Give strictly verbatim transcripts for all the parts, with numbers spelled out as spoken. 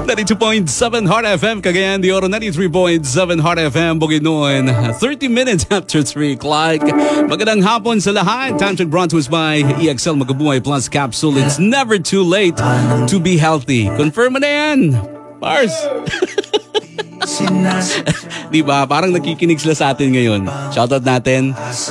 ninety-two point seven Heart F M, Cagayan de Oro, ninety-three point seven Heart F M, Bukidnon, thirty minutes after three o'clock. Magandang hapon sa lahat. Time check brought to us by E X L Magabuhay Plus Capsule. It's never too late to be healthy. Confirm mo na yan, Mars. Diba? Parang nakikinig sila sa atin ngayon. Shoutout natin.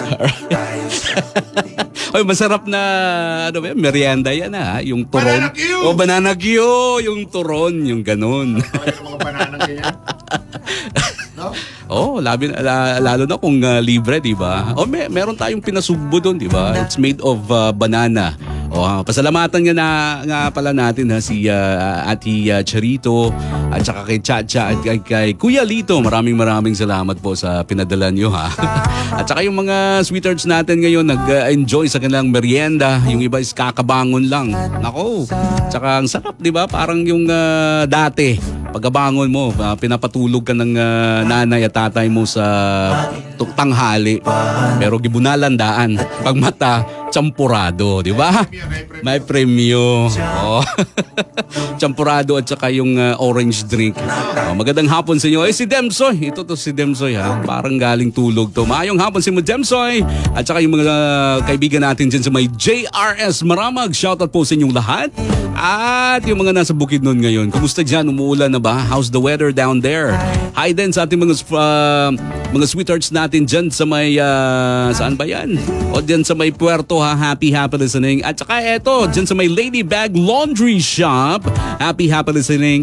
Oy, masarap na ano ba, merienda yan ha, yung turon. Banana Q! O, banana Q, yung turon, yung ganun. Yung mga banana ganyan. No? Oh, labi, la, lalo na kung uh, libre, di ba? O, may, meron tayong pinasugbo doon, di ba? It's made of uh, banana. O, uh, pasalamatan nga na nga pala natin ha, si uh, Ati uh, Charito at saka kay Chacha at kay, kay Kuya Lito. Maraming maraming salamat po sa pinadala nyo ha. At saka yung mga sweethearts natin ngayon nag-enjoy sa kanilang merienda. Yung iba is kakabangon lang. Nako. Tsaka ang sarap, di ba? Parang yung uh, dati, pagkabangon mo, uh, pinapatulog ka ng uh, nanay at tatay mo sa tanghali. Pero gibunalandaan. Pag mata, champurado, di ba? May premyo. Oh. Champurado at saka yung uh, orange drink. Oh, magandang hapon sa inyo. Eh, si Demsoy. Ito to si Demsoy ha. Parang galing tulog to. Maayong hapon si mo Demsoy. At saka yung mga uh, kaibigan natin dyan sa may J R S Maramag. Shoutout po sa inyong lahat. At yung mga nasa Bukidnon ngayon. Kumusta dyan? Umuulan na ba? How's the weather down there? Hi din sa ating mga uh, mga sweethearts natin dyan sa may uh, saan ba yan? O dyan sa may Puerto ha. Happy, happy listening. At saka eto, dyan sa may Ladybag Laundry Shop. Happy, happy listening.